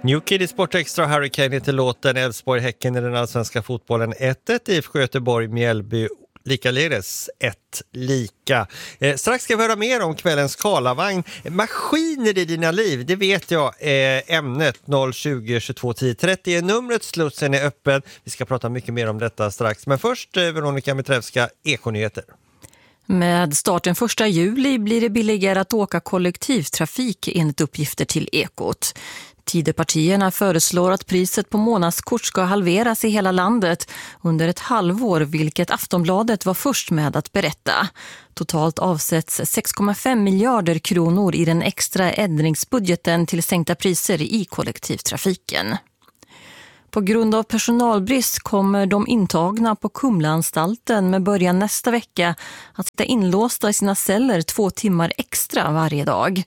New Kid i Sport Extra, Hurricane heter låten, Elfsborg-Häcken i den allsvenska fotbollen 1-1, IFK Göteborg, Mjällby likaledes 1-1. Strax ska vi höra mer om kvällens Karlavagn. Maskiner i dina liv, det vet jag är ämnet. 020 22 10 30 är numret, slussen är öppen. Vi ska prata mycket mer om detta strax. Men först Veronica Mitrevska, Ekonyheter. Med starten 1 juli blir det billigare att åka kollektivtrafik enligt uppgifter till Ekot. Tidöpartierna föreslår att priset på månadskort ska halveras i hela landet under ett halvår, vilket Aftonbladet var först med att berätta. Totalt avsätts 6,5 miljarder kronor i den extra ändringsbudgeten till sänkta priser i kollektivtrafiken. På grund av personalbrist kommer de intagna på Kumlaanstalten med början nästa vecka att sitta inlåsta i sina celler 2 timmar extra varje dag.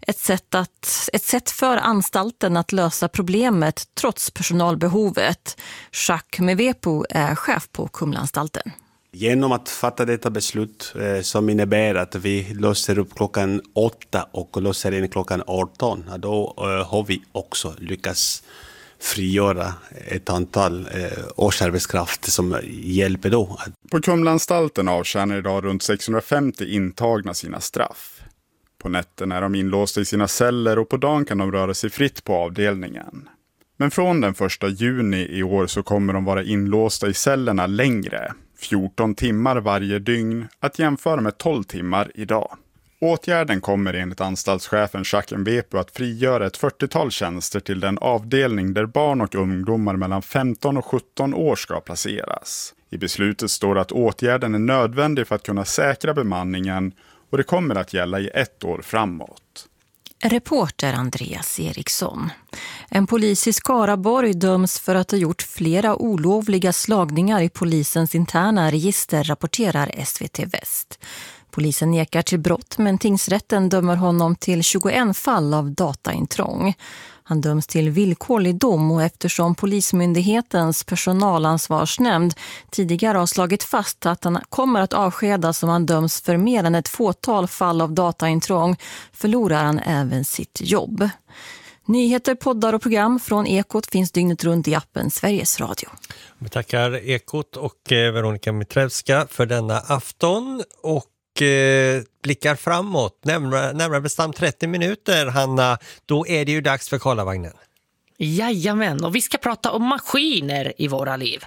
Ett sätt för anstalten att lösa problemet trots personalbehovet. Jacques Mevepo är chef på Kumlaanstalten. Genom att fatta detta beslut som innebär att vi låser upp klockan 8 och låser in klockan 18, då har vi också lyckats frigöra ett antal årsarbetskraft som hjälper då. På Kumlaanstalten avtjänar idag runt 650 intagna sina straff. På nätten är de inlåsta i sina celler och på dagen kan de röra sig fritt på avdelningen. Men från den 1 juni i år så kommer de vara inlåsta i cellerna längre, 14 timmar varje dygn, att jämföra med 12 timmar idag. Åtgärden kommer enligt anstaltschefen Jacques Mevepo att frigöra ett 40-tal tjänster till den avdelning där barn och ungdomar mellan 15 och 17 år ska placeras. I beslutet står att åtgärden är nödvändig för att kunna säkra bemanningen och det kommer att gälla i 1 år framåt. Reporter Andreas Eriksson. En polis i Skaraborg döms för att ha gjort flera olovliga slagningar i polisens interna register, rapporterar SVT Väst. Polisen nekar till brott, men tingsrätten dömer honom till 21 fall av dataintrång. Han döms till villkorlig dom och eftersom Polismyndighetens personalansvarsnämnd tidigare har slagit fast att han kommer att avskedas om han döms för mer än ett fåtal fall av dataintrång förlorar han även sitt jobb. Nyheter, poddar och program från Ekot finns dygnet runt i appen Sveriges Radio. Vi tackar Ekot och Veronica Mitrevska för denna afton och blickar framåt, närmare bestämt 30 minuter, Hanna, då är det ju dags för Karlavagnen. Jajamän, och vi ska prata om maskiner i våra liv.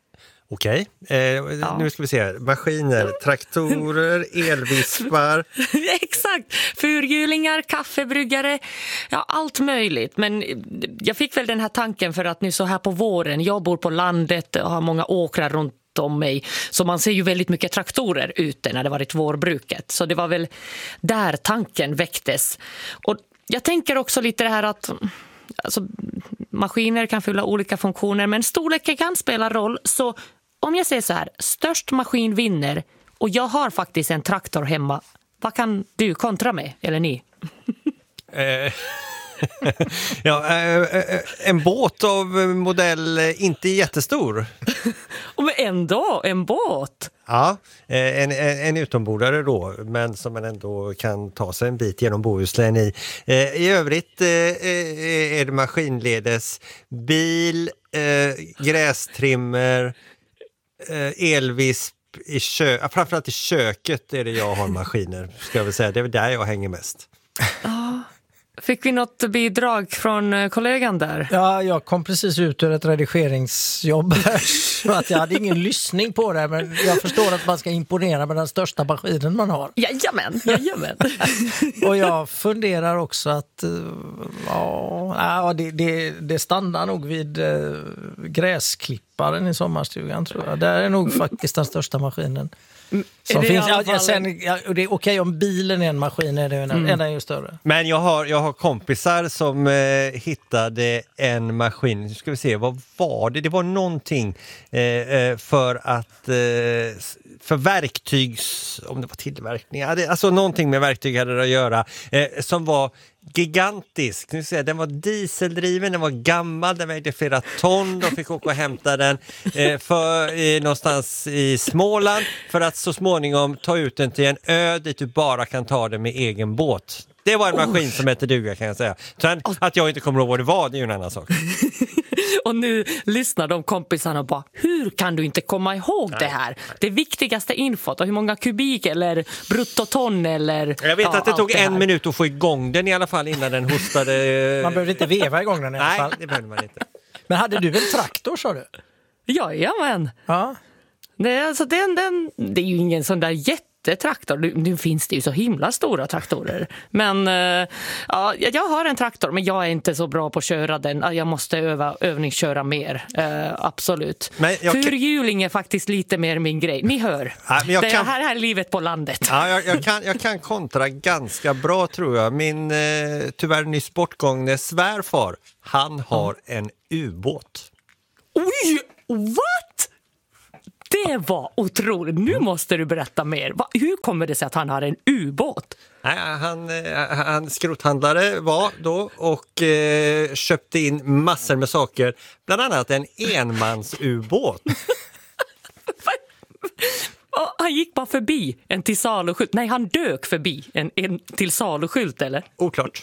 Okej, nu ska vi se. Maskiner, traktorer, elvispar. Exakt, fyrhjulingar, kaffebryggare, ja allt möjligt. Men jag fick väl den här tanken för att nu så här på våren, jag bor på landet och har många åkrar runt om mig. Så man ser ju väldigt mycket traktorer ute när det varit vårbruket. Så det var väl där tanken väcktes. Och jag tänker också lite det här att alltså, maskiner kan fylla olika funktioner men storleken kan spela roll. Så om jag säger så här, störst maskin vinner och jag har faktiskt en traktor hemma. Vad kan du kontra med, eller ni? En båt av modell inte jättestor. Men ändå, en båt. Ja, en utombordare då, men som man ändå kan ta sig en bit genom Bohuslän i. I övrigt är det maskinledes bil, grästrimmer, elvisp i framförallt i köket är det jag har maskiner, ska jag väl säga. Det är väl där jag hänger mest. Fick vi något bidrag från kollegan där? Ja, jag kom precis ut ur ett redigeringsjobb här, så att jag hade ingen lyssning på det, men jag förstår att man ska imponera med den största maskinen man har. Jajamän. Och jag funderar också att det stannar nog vid gräsklipparen i sommarstugan, tror jag. Det är nog faktiskt den största maskinen. Som finns. Det är okej om bilen är en maskin, är den ju större. Men jag har kompisar som hittade en maskin. Nu ska vi se, vad var det? Det var någonting för verktygs, om det var tillverkning, alltså någonting med verktyg hade det att göra, som var gigantisk. Nu ser jag, den var dieseldriven, den var gammal, den vägde flera ton. De fick åka och hämta den någonstans i Småland för att så småningom ta ut den till en ö dit du bara kan ta den med egen båt. Det var en maskin som hette duga, kan jag säga. Sen att jag inte kommer ihåg vad det var, det är ju en annan sak. Och nu lyssnar de kompisarna och bara, hur kan du inte komma ihåg det här? Det viktigaste infot, och hur många kubik eller bruttoton eller... Jag vet att det tog en minut att få igång den i alla fall innan den hostade. Man behövde inte veva igång den i alla fall. Nej, det behövde man inte. Men hade du en traktor, sa du? Jajamän. Ja. Det är ju ingen sån där jättetraktor. Nu finns det ju så himla stora traktorer. Men ja, jag har en traktor, men jag är inte så bra på att köra den. Jag måste övningsköra mer, absolut. Fyrhjuling är faktiskt lite mer min grej. Ni hör, det är här livet på landet. Ja, jag kan kontra ganska bra, tror jag. Min tyvärr nyss bortgångne svärfar, han har en ubåt. Oj, what? Det var otroligt. Nu måste du berätta mer. Hur kommer det sig att han har en ubåt? Nej, han skrothandlare var då och köpte in massor med saker. Bland annat en enmansubåt. Han gick bara förbi en till saluskylt. Nej, han dök förbi en till saluskylt, eller? Oklart.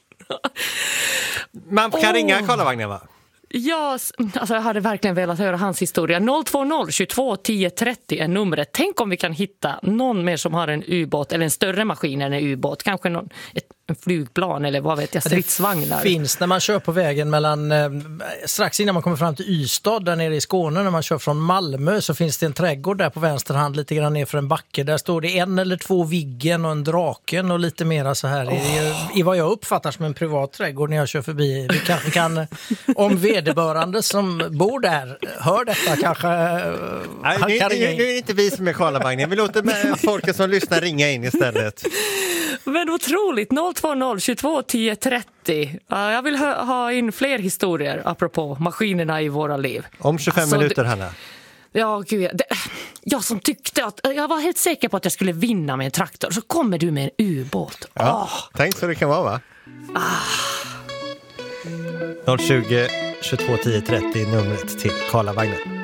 Man kan ringa Karlavagnen, va? Ja, alltså jag hade verkligen velat höra hans historia. 020 22 10 30 är numret. Tänk om vi kan hitta någon mer som har en ubåt eller en större maskin än en ubåt. Kanske en flygplan eller vad vet jag, stridsvagnar. Det finns när man kör på vägen mellan, strax innan man kommer fram till Ystad där nere i Skåne, när man kör från Malmö, så finns det en trädgård där på vänster hand lite grann ner för en backe. Där står det 1 eller 2 Viggen och en Draken och lite mera så här. I vad jag uppfattar som en privat trädgård när jag kör förbi. Vi kanske kan, om vederbörande som bor där hör detta kanske... Nej, nu är det inte vi som är Karlavagnen. Vi låter med folket som lyssnar ringa in istället. Men otroligt, 020 22 10 30. Jag vill ha in fler historier apropå maskinerna i våra liv. Om 25 minuter, Hanna. Ja, gud. Jag som tyckte att jag var helt säker på att jag skulle vinna med en traktor, så kommer du med en ubåt. Ja, tänk så det kan vara, va? 020 22 10 30 numret till Karlavagnen.